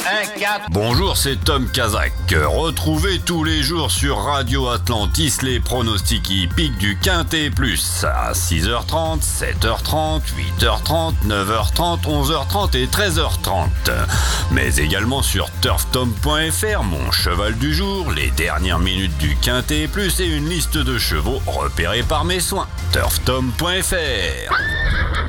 Bonjour, c'est Tom Kazak. Retrouvez tous les jours sur Radio Atlantis les pronostics hippiques du Quintet Plus à 6h30, 7h30, 8h30, 9h30, 11h30 et 13h30. Mais également sur turftom.fr, mon cheval du jour, les dernières minutes du Quintet Plus et une liste de chevaux repérés par mes soins. turftom.fr.